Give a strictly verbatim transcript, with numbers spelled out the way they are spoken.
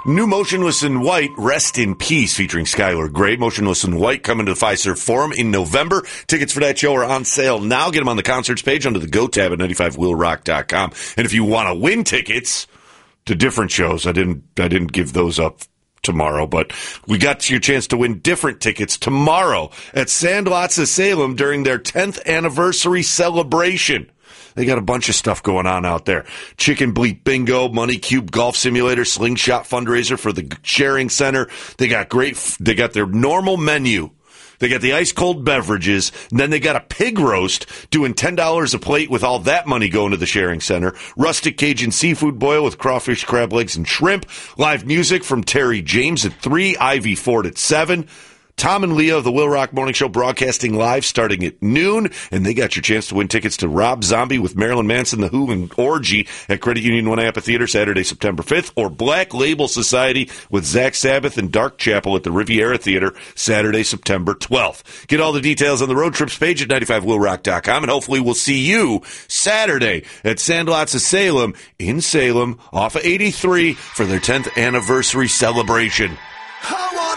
New Motionless in White, Rest in Peace, featuring Skylar Grey. Motionless in White coming to the Fiserv Forum in November. Tickets for that show are on sale now. Get them on the concerts page under the Go tab at ninety-five will rock dot com. And if you want to win tickets to different shows, I didn't, I didn't give those up tomorrow, but we got your chance to win different tickets tomorrow at Sandlots of Salem during their tenth anniversary celebration. They got a bunch of stuff going on out there. Chicken Bleep Bingo, Money Cube Golf Simulator, Slingshot fundraiser for the Sharing Center. They got great, they got their normal menu. They got the ice-cold beverages, and then they got a pig roast doing ten dollars a plate with all that money going to the Sharing Center. Rustic Cajun seafood boil with crawfish, crab legs, and shrimp. Live music from Terry James at three, Ivy Ford at seven. Tom and Leah of the Will Rock Morning Show broadcasting live starting at noon, and they got your chance to win tickets to Rob Zombie with Marilyn Manson, The Who, and Orgy at Credit Union One Amphitheater Saturday, September fifth, or Black Label Society with Zach Sabbath and Dark Chapel at the Riviera Theater Saturday, September twelfth. Get all the details on the road trips page at ninety-five will rock dot com, and hopefully we'll see you Saturday at Sandlots of Salem in Salem off of eighty-three for their tenth anniversary celebration.